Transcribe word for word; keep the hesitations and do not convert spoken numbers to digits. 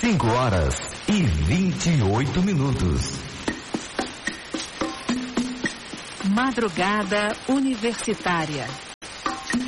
cinco horas e vinte e oito minutos. Madrugada Universitária.